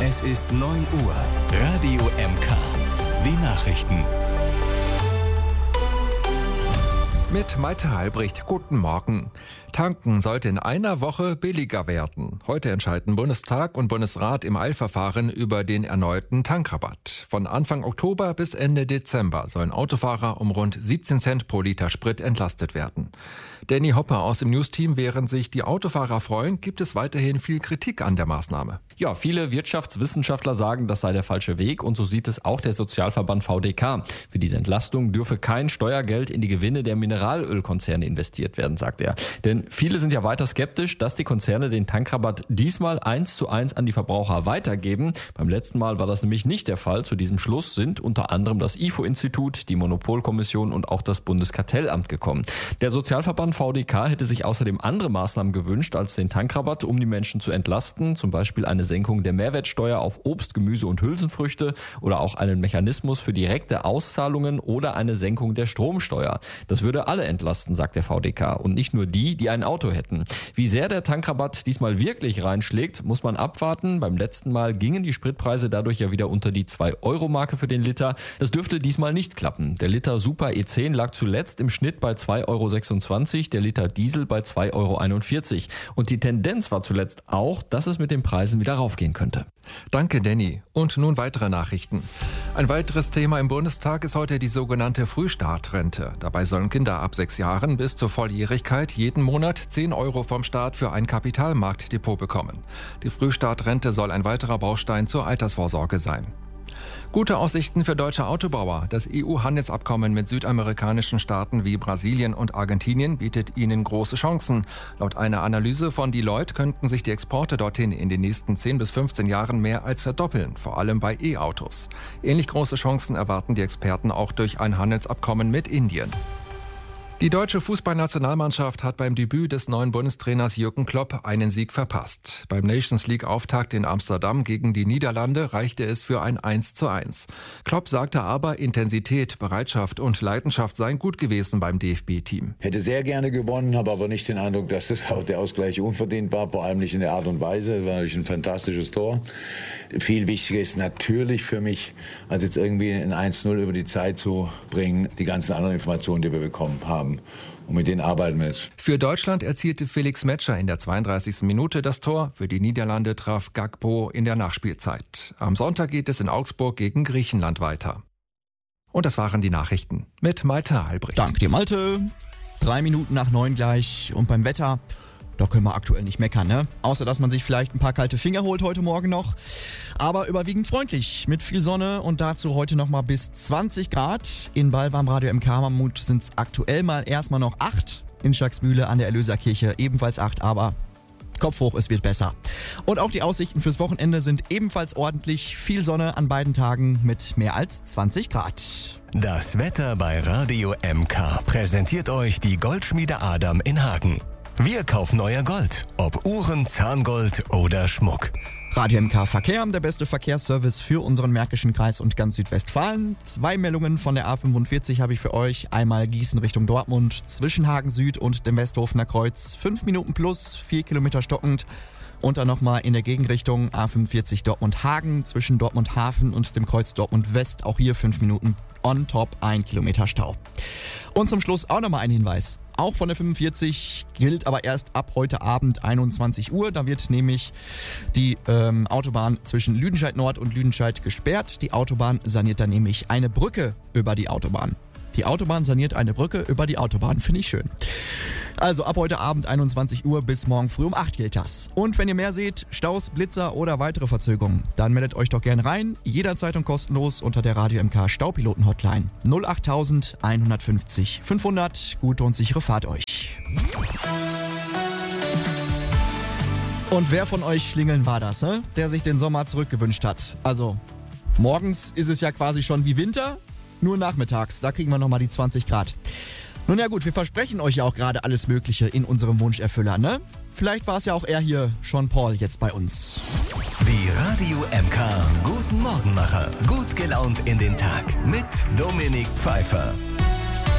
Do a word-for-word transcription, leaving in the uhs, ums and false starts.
Es ist neun Uhr. Radio M K. Die Nachrichten. Mit Malte Halbricht, guten Morgen. Tanken sollte in einer Woche billiger werden. Heute entscheiden Bundestag und Bundesrat im Eilverfahren über den erneuten Tankrabatt. Von Anfang Oktober bis Ende Dezember sollen Autofahrer um rund siebzehn Cent pro Liter Sprit entlastet werden. Danny Hopper aus dem Newsteam, während sich die Autofahrer freuen, gibt es weiterhin viel Kritik an der Maßnahme. Ja, viele Wirtschaftswissenschaftler sagen, das sei der falsche Weg, und so sieht es auch der Sozialverband V D K. Für diese Entlastung dürfe kein Steuergeld in die Gewinne der Mineralölkonzerne investiert werden, sagt er. Denn viele sind ja weiter skeptisch, dass die Konzerne den Tankrabatt diesmal eins zu eins an die Verbraucher weitergeben. Beim letzten Mal war das nämlich nicht der Fall. Zu diesem Schluss sind unter anderem das I F O-Institut, die Monopolkommission und auch das Bundeskartellamt gekommen. Der Sozialverband V D K hätte sich außerdem andere Maßnahmen gewünscht als den Tankrabatt, um die Menschen zu entlasten, zum Beispiel eine Senkung der Mehrwertsteuer auf Obst, Gemüse und Hülsenfrüchte oder auch einen Mechanismus für direkte Auszahlungen oder eine Senkung der Stromsteuer. Das würde alle entlasten, sagt der V D K, und nicht nur die, die ein Auto hätten. Wie sehr der Tankrabatt diesmal wirklich reinschlägt, muss man abwarten. Beim letzten Mal gingen die Spritpreise dadurch ja wieder unter die zwei Euro Marke für den Liter. Das dürfte diesmal nicht klappen. Der Liter Super E zehn lag zuletzt im Schnitt bei zwei Euro sechsundzwanzig, der Liter Diesel bei zwei Euro einundvierzig. Und die Tendenz war zuletzt auch, dass es mit den Preisen wieder raufgehen könnte. Danke, Danny. Und nun weitere Nachrichten. Ein weiteres Thema im Bundestag ist heute die sogenannte Frühstartrente. Dabei sollen Kinder ab sechs Jahren bis zur Volljährigkeit jeden Monat zehn Euro vom Staat für ein Kapitalmarktdepot bekommen. Die Frühstartrente soll ein weiterer Baustein zur Altersvorsorge sein. Gute Aussichten für deutsche Autobauer. Das E U-Handelsabkommen mit südamerikanischen Staaten wie Brasilien und Argentinien bietet ihnen große Chancen. Laut einer Analyse von Deloitte könnten sich die Exporte dorthin in den nächsten zehn bis fünfzehn Jahren mehr als verdoppeln, vor allem bei E-Autos. Ähnlich große Chancen erwarten die Experten auch durch ein Handelsabkommen mit Indien. Die deutsche Fußballnationalmannschaft hat beim Debüt des neuen Bundestrainers Jürgen Klopp einen Sieg verpasst. Beim Nations League-Auftakt in Amsterdam gegen die Niederlande reichte es für ein eins zu eins. Klopp sagte aber, Intensität, Bereitschaft und Leidenschaft seien gut gewesen beim D F B-Team. Hätte sehr gerne gewonnen, habe aber nicht den Eindruck, dass das der Ausgleich unverdient war, vor allem nicht in der Art und Weise. Das war natürlich ein fantastisches Tor. Viel wichtiger ist natürlich für mich, als jetzt irgendwie ein eins zu null über die Zeit zu bringen, die ganzen anderen Informationen, die wir bekommen haben. Und mit denen arbeiten wir jetzt. Für Deutschland erzielte Felix Metscher in der zweiunddreißigsten Minute das Tor. Für die Niederlande traf Gakpo in der Nachspielzeit. Am Sonntag geht es in Augsburg gegen Griechenland weiter. Und das waren die Nachrichten mit Malte Halbricht. Danke dir, Malte. Drei Minuten nach neun gleich. Und beim Wetter, da können wir aktuell nicht meckern, ne? Außer, dass man sich vielleicht ein paar kalte Finger holt heute Morgen noch. Aber überwiegend freundlich, mit viel Sonne und dazu heute nochmal bis zwanzig Grad. In Balva am Radio M K Mammut sind es aktuell mal erstmal noch acht. In Schacksmühle an der Erlöserkirche ebenfalls acht, aber Kopf hoch, es wird besser. Und auch die Aussichten fürs Wochenende sind ebenfalls ordentlich. Viel Sonne an beiden Tagen mit mehr als zwanzig Grad. Das Wetter bei Radio M K präsentiert euch die Goldschmiede Adam in Hagen. Wir kaufen euer Gold, ob Uhren, Zahngold oder Schmuck. Radio M K Verkehr, der beste Verkehrsservice für unseren Märkischen Kreis und ganz Südwestfalen. Zwei Meldungen von der A fünfundvierzig habe ich für euch. Einmal Gießen Richtung Dortmund, zwischen Hagen Süd und dem Westhofener Kreuz. Fünf Minuten plus, vier Kilometer stockend. Und dann nochmal in der Gegenrichtung A fünfundvierzig Dortmund-Hagen, zwischen Dortmund Hafen und dem Kreuz Dortmund West. Auch hier fünf Minuten on top, ein Kilometer Stau. Und zum Schluss auch nochmal ein Hinweis. Auch von der fünfundvierzig gilt aber erst ab heute Abend einundzwanzig Uhr. Da wird nämlich die ähm, Autobahn zwischen Lüdenscheid Nord und Lüdenscheid gesperrt. Die Autobahn saniert dann nämlich eine Brücke über die Autobahn. Die Autobahn saniert eine Brücke über die Autobahn, finde ich schön. Also ab heute Abend einundzwanzig Uhr bis morgen früh um acht gilt das. Und wenn ihr mehr seht, Staus, Blitzer oder weitere Verzögerungen, dann meldet euch doch gerne rein. Jederzeit und kostenlos unter der Radio M K Staupiloten-Hotline null acht eins fünf null fünfhundert. Gute und sichere Fahrt euch. Und wer von euch Schlingeln war das, ne? Der sich den Sommer zurückgewünscht hat? Also, morgens ist es ja quasi schon wie Winter. Nur nachmittags, da kriegen wir nochmal die zwanzig Grad. Nun ja gut, wir versprechen euch ja auch gerade alles Mögliche in unserem Wunscherfüller, ne? Vielleicht war es ja auch er hier, Sean Paul, jetzt bei uns. Die Radio M K Guten Morgenmacher. Gut gelaunt in den Tag mit Dominik Pfeiffer.